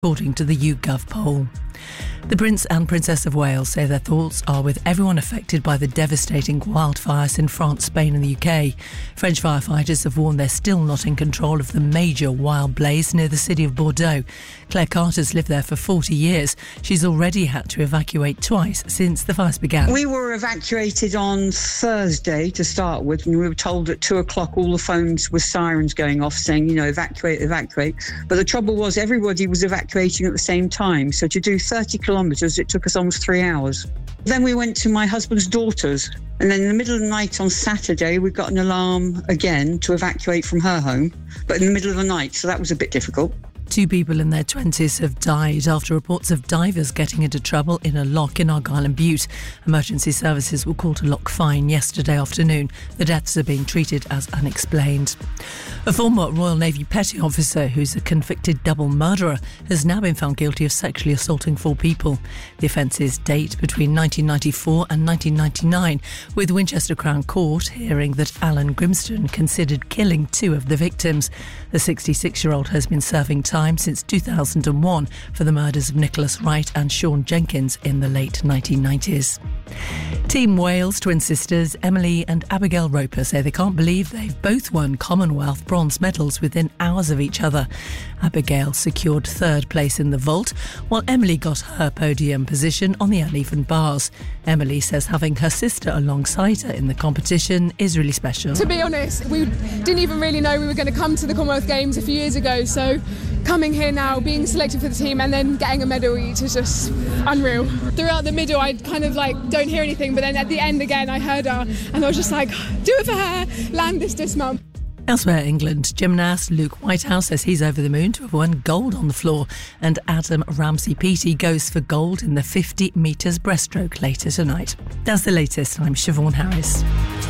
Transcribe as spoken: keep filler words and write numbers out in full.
according to the YouGov poll. The Prince and Princess of Wales say their thoughts are with everyone affected by the devastating wildfires in France, Spain and the U K. French firefighters have warned they're still not in control of the major wild blaze near the city of Bordeaux. Claire Carter's lived there for forty years. She's already had to evacuate twice since the fires began. We were evacuated on Thursday to start with, and we were told at two o'clock all the phones with sirens going off saying, you know, evacuate, evacuate. But the trouble was everybody was evacuating at the same time. So to do thirty kilometres, it took us almost three hours. Then we went to my husband's daughter's, and then in the middle of the night on Saturday, we got an alarm again to evacuate from her home, but in the middle of the night, so that was a bit difficult. Two people in their twenties have died after reports of divers getting into trouble in a loch in Argyll and Bute. Emergency services were called to Loch Fyne yesterday afternoon. The deaths are being treated as unexplained. A former Royal Navy petty officer who's a convicted double murderer has now been found guilty of sexually assaulting four people. The offences date between nineteen ninety-four and nineteen ninety-nine, with Winchester Crown Court hearing that Alan Grimston considered killing two of the victims. The sixty-six-year-old has been serving time since two thousand one for the murders of Nicholas Wright and Sean Jenkins in the late nineteen nineties. Team Wales twin sisters Emily and Abigail Roper say they can't believe they've both won Commonwealth bronze medals within hours of each other. Abigail secured third place in the vault, while Emily got her podium position on the uneven bars. Emily says having her sister alongside her in the competition is really special. To be honest, we didn't even really know we were going to come to the Commonwealth Games a few years ago, so coming here now, being selected for the team and then getting a medal each is just unreal. Throughout the middle, I kind of like don't hear anything, but then at the end again, I heard her and I was just like, do it for her, land this this month. Elsewhere, England gymnast Luke Whitehouse says he's over the moon to have won gold on the floor, and Adam Ramsey-Peaty goes for gold in the fifty metres breaststroke later tonight. That's the latest. I'm Siobhan Harris.